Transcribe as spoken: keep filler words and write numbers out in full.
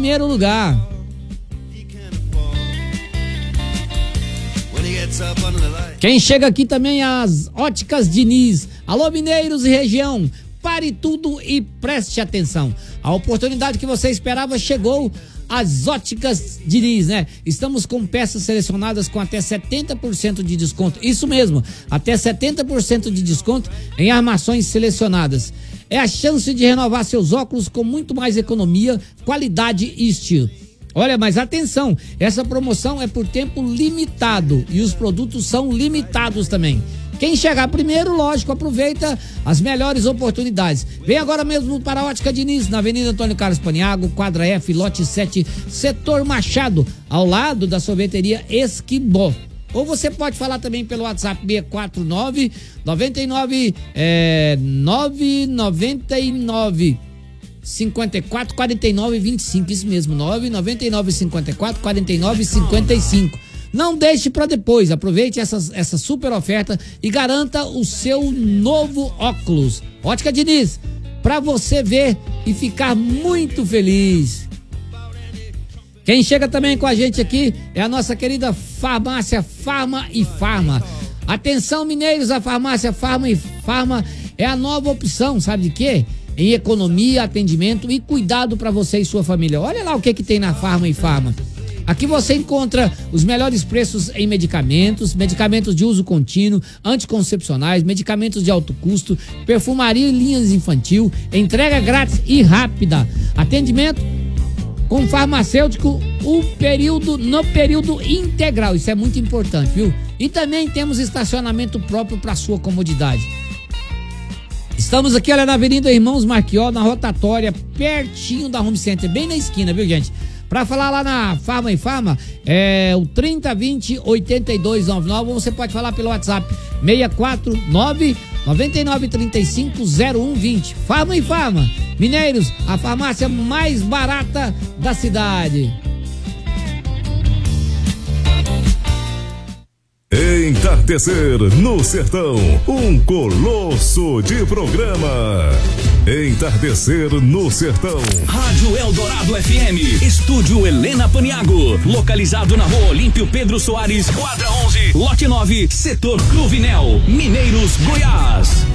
primeiro lugar. Quem chega aqui também é as Óticas Diniz. Alô, mineiros e região, pare tudo e preste atenção. A oportunidade que você esperava chegou. As Óticas Diniz, né? Estamos com peças selecionadas com até setenta por cento de desconto. Isso mesmo, até setenta por cento de desconto em armações selecionadas. É a chance de renovar seus óculos com muito mais economia, qualidade e estilo. Olha, mas atenção, essa promoção é por tempo limitado e os produtos são limitados também. Quem chegar primeiro, lógico, aproveita as melhores oportunidades. Vem agora mesmo para a Ótica Diniz, na Avenida Antônio Carlos Paniago, quadra F, lote sete, setor Machado, ao lado da sorveteria Esquibó. Ou você pode falar também pelo WhatsApp seis quatro nove, nove nove, é, nove nove nove, cinco quatro, quatro nove, vinte e cinco, isso mesmo, nove nove nove, cinco quatro, quatro nove, cinco cinco. Não deixe para depois, aproveite essa, essa super oferta e garanta o seu novo óculos. Ótica Diniz, para você ver e ficar muito feliz. Quem chega também com a gente aqui é a nossa querida farmácia Farma e Farma. Atenção, mineiros, a farmácia Farma e Farma é a nova opção, sabe de quê? Em economia, atendimento e cuidado para você e sua família. Olha lá o que que tem na Farma e Farma. Aqui você encontra os melhores preços em medicamentos, medicamentos de uso contínuo, anticoncepcionais, medicamentos de alto custo, perfumaria e linhas infantil, entrega grátis e rápida, atendimento com farmacêutico o período, no período integral, isso é muito importante, viu? E também temos estacionamento próprio para sua comodidade. Estamos aqui, olha, na Avenida Irmãos Marquió, na rotatória, pertinho da Home Center, bem na esquina, viu, gente? Para falar lá na Farma e Farma, é o trinta, vinte, oitenta e dois, noventa e nove, ou você pode falar pelo WhatsApp seis quatro nove, nove nove três cinco, zero um vinte. Farma e Farma, mineiros, a farmácia mais barata da cidade. Entardecer no Sertão, um colosso de programa. Entardecer no Sertão. Rádio Eldorado F M, Estúdio Helena Paniago, localizado na Rua Olímpio Pedro Soares, quadra onze, lote nove, setor Cruvinel, Mineiros, Goiás.